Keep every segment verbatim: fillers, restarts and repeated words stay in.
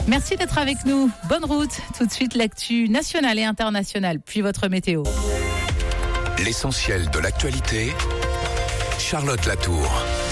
Merci d'être avec nous. Bonne route. Tout de suite, l'actu nationale et internationale, puis votre météo. L'essentiel de l'actualité, Charlotte Latour.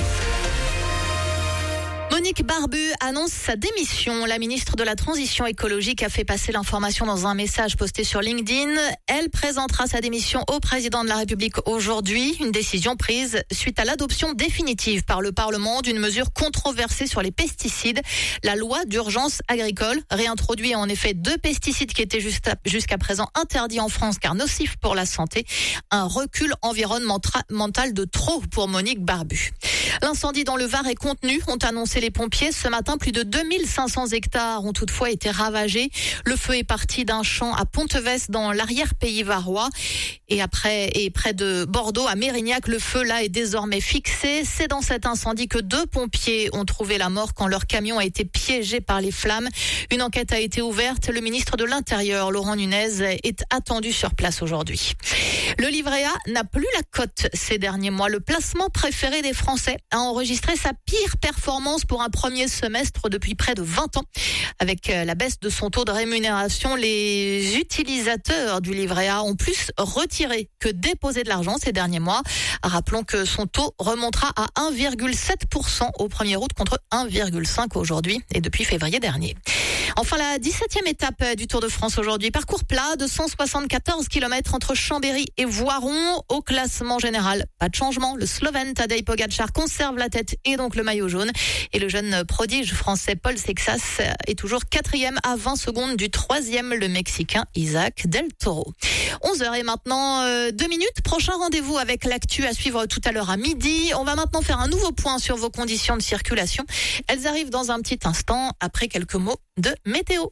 Monique Barbu annonce sa démission. La ministre de la Transition écologique a fait passer l'information dans un message posté sur LinkedIn. Elle présentera sa démission au président de la République aujourd'hui. Une décision prise suite à l'adoption définitive par le Parlement d'une mesure controversée sur les pesticides. La loi d'urgence agricole réintroduit en effet deux pesticides qui étaient jusqu'à présent interdits en France car nocifs pour la santé. Un recul environnemental de trop pour Monique Barbu. L'incendie dans le Var est contenu, ont annoncé les pompiers. Ce matin, plus de deux mille cinq cents hectares ont toutefois été ravagés. Le feu est parti d'un champ à Pontevès dans l'arrière-pays varois. Et après, et près de Bordeaux, à Mérignac, le feu là est désormais fixé. C'est dans cet incendie que deux pompiers ont trouvé la mort quand leur camion a été piégé par les flammes. Une enquête a été ouverte. Le ministre de l'Intérieur, Laurent Nunez, est attendu sur place aujourd'hui. Le livret A n'a plus la cote ces derniers mois. Le placement préféré des Français a enregistré sa pire performance pour un premier semestre depuis près de vingt ans. Avec la baisse de son taux de rémunération, les utilisateurs du livret A ont plus retiré que déposé de l'argent ces derniers mois. Rappelons que son taux remontera à un virgule sept pour cent au premier août contre un virgule cinq pour cent aujourd'hui et depuis février dernier. Enfin, la dix-septième étape du Tour de France aujourd'hui. Parcours plat de cent soixante-quatorze kilomètres entre Chambéry et Voiron. Au classement général, pas de changement. Le Slovène Tadej Pogačar conserve la tête et donc le maillot jaune. Et le jeune prodige français Paul Seixas est toujours quatrième à vingt secondes du troisième, le Mexicain Isaac Del Toro. onze heures et maintenant euh, deux minutes. Prochain rendez-vous avec l'actu à suivre tout à l'heure à midi. On va maintenant faire un nouveau point sur vos conditions de circulation. Elles arrivent dans un petit instant après quelques mots de météo.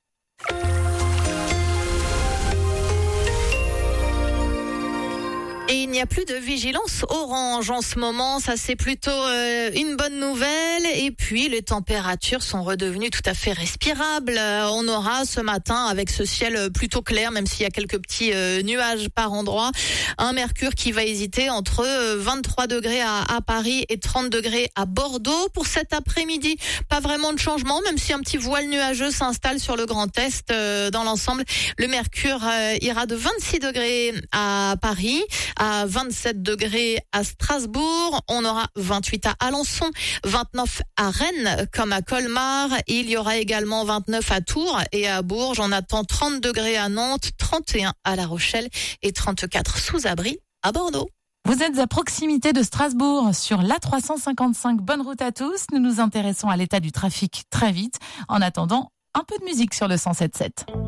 Et il n'y a plus de vigilance orange en ce moment, ça c'est plutôt euh, une bonne nouvelle. Et puis les températures sont redevenues tout à fait respirables. Euh, on aura ce matin, avec ce ciel plutôt clair, même s'il y a quelques petits euh, nuages par endroit, un mercure qui va hésiter entre vingt-trois degrés à, à Paris et trente degrés à Bordeaux. Pour cet après-midi, pas vraiment de changement, même si un petit voile nuageux s'installe sur le Grand Est. Euh, dans l'ensemble, le mercure euh, ira de vingt-six degrés à Paris, à vingt-sept degrés à Strasbourg, on aura vingt-huit à Alençon, vingt-neuf à Rennes comme à Colmar, il y aura également vingt-neuf à Tours et à Bourges, on attend trente degrés à Nantes, trente et un à La Rochelle et trente-quatre sous abri à Bordeaux. Vous êtes à proximité de Strasbourg sur l'A trois cent cinquante-cinq. Bonne route à tous, nous nous intéressons à l'état du trafic très vite. En attendant, un peu de musique sur le cent sept sept.